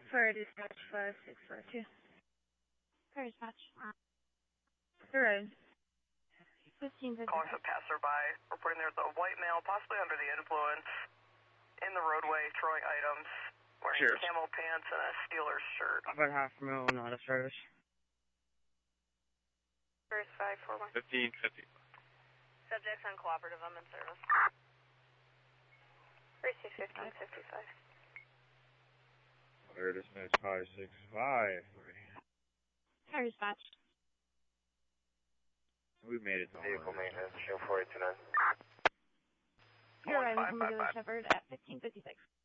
For dispatch 5642. For dispatch. The road. 1556. Calling some passerby, reporting there's a white male, possibly under the influence, in the roadway, throwing items, wearing camo pants and a Steelers shirt. About half a mile, not a service. First 541. 1550. Subjects uncooperative, I'm in service. First 1555. Air dispatch 565. For dispatch. We made it to Vehicle maintenance, show 4829. You're arriving from Wheeler Shepherd at 1556.